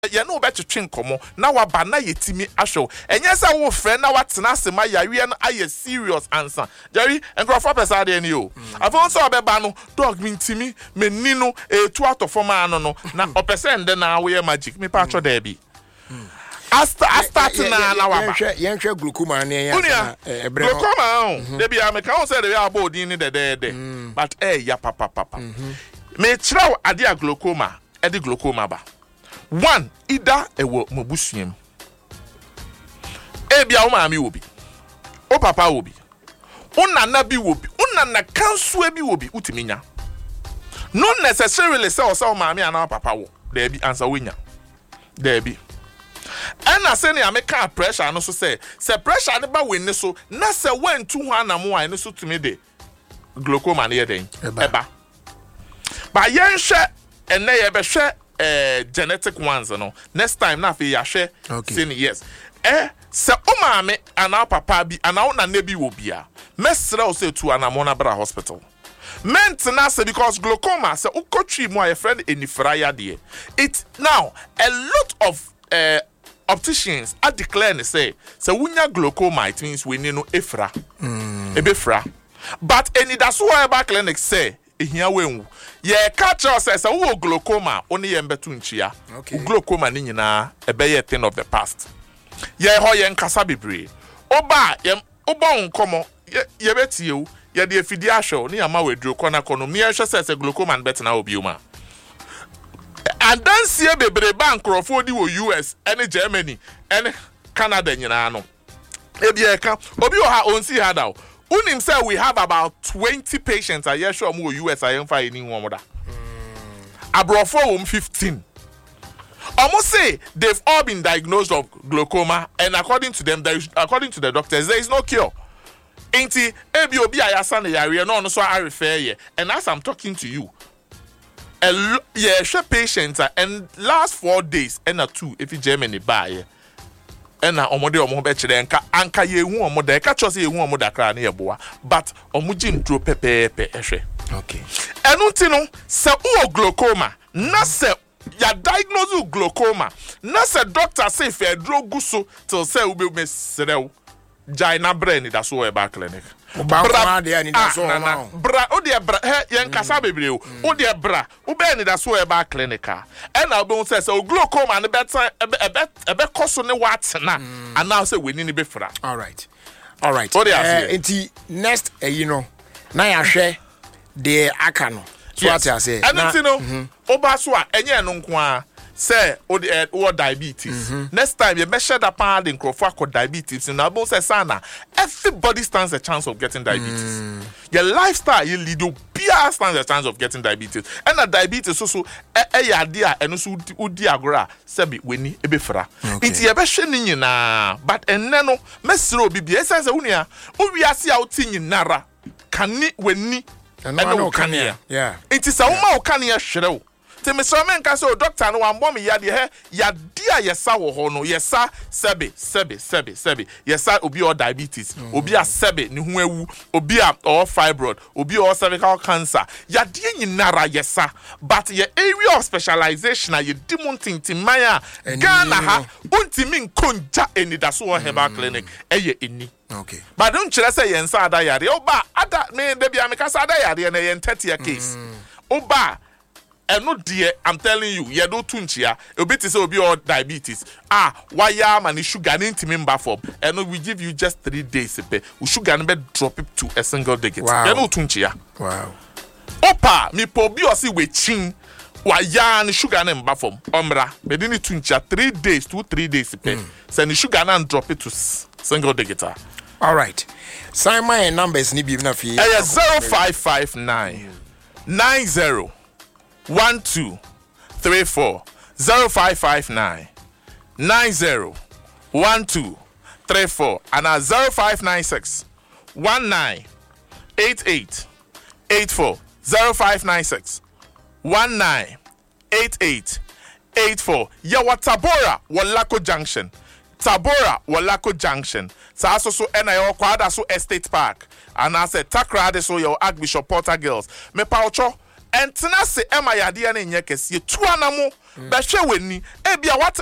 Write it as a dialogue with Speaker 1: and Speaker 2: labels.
Speaker 1: ye no be twetwe nkomo na waba na yetimi ahwe enye se wo frɛ na watena asema yawe no aye serious answer Jerry enkrofo pesa de ni o afon so obeba no dog mi ntimi menni no etu atofoma ano no na opese nde na we magic me pa cho da bi Asta na waba
Speaker 2: yenhwe glaucoma na ya
Speaker 1: ebre glaucoma de bia me kan say de ya bodin ni de but ya papa me chiraw ade a glaucoma e de glaucoma ba one ida ewo mobusuem bia wo maami wo bi o papa wo bi o nana bi wo bi o nana kanso bi wo bi utiminya no necessarily say o say maami ana papa wo there bi answer wenya there bi ana say ne ameka pressure no so say pressure ne ba wenni so na say wentu ho anamo an ne so tumi de glaucoma ne yeden eba ba yenhwe enne ye be hwe genetic ones no next time na fe ya hwe say yes se o maame ana papa bi ana o na ne bi wo bia mesra o say tu anamo na bra hospital maintenance because glaucoma se ukotwi mu a friend enifraya de it now a lot of opticians are declaring say wunya glaucoma it means we need no efra ebefra but any that's why back clinic say ehia wenwu ye catch us say wo glaucoma oni ye mbetu nchia glaucoma ni nyina ebeye thing of the past ye ho ye nkasa bebre oba ye obon nkomo ye betie wu ye de afidi ahwe ni ama wedru kona kono mi ehwe say glaucoma bet na obioma and then see bebre bank crofo di wo US and Germany and Canada nyina no ebia ka obi o ha onsi ha da unim say we have about 20 patients a year sure mo US I am fa any one moda abrofo 15 almost say they've all been diagnosed of glaucoma and according to them according to the doctors there is no cure enti ebi obi ayasa na yare no so I refer here and as I'm talking to you share patients and last 4 days and 2 if Germany buy and na omode omo be kire anka ye hu omo da ka chose ye hu omo da kra na ye boa but omo jim tro pepepe ehwe
Speaker 2: okay
Speaker 1: enu ti no se o glaucoma na se ya diagnose glaucoma na se doctor say fe drogu so till say we be mesrew Jaina brain da so e ba clinic
Speaker 2: bra de ani da so
Speaker 1: bra o de bra he yen kasa bebre o de bra o be ni da so e ba clinic e na obo say glaucoma ne better ebe koso ne watena and now say we ni be fra
Speaker 2: all right enti next you know na ya hwe de aka no so what you say
Speaker 1: anything no oba so a enye no nko a say or diabetes next time you measure that part in crofo diabetes na bon say sana everybody stands a chance of getting diabetes your lifestyle you lead you stands a chance of getting diabetes and that diabetes so ya dia eno so udi agora sebi weni ebefra nti ye be hwe ni nyina but enne no mesiro obi essence unia owiase a oti nyinara kani weni eno kania nti sa uma okania hwerew te me so men ka so doctor no wan bom ya de he ya dia yesa wo ho no yesa sebe yesa obi o diabetes obi a sebe ni hu awu obi a or fibroid obi or cervical cancer ya de nyinara yesa but your area of specialization ye dimuntintiman a Ghana ha untimi nkonja eni da so herbal clinic eye eni
Speaker 2: okay
Speaker 1: but don't kire say yensa ada yare oba ada me de bia me ka sa ada yare na yen 30 case oba eno dear I'm telling you ye do tunchia obi ti say obi or diabetes why man sugar ntimi mba form eno we give you just 3 days pe sugar no be drop it to a single digit ye no tunchia
Speaker 2: wow
Speaker 1: opa mi po bi o si we chin why ni sugar no mba form omra me di ni tunchia 3 days 2-3 days pe say ni sugar no drop it to single digit
Speaker 2: all right sign my numbers ni bi na fi
Speaker 1: 0559 90 1234 0559 901234 and 0596 198884 0596 198884 yawa Tabora Wolako Junction sa so na yo kwada so Estate Park and I said Takra so your Archbishop Porter Girls me paucho entena se ema yade na nye kese tuanamo bɛhwɛ w'ani ebia what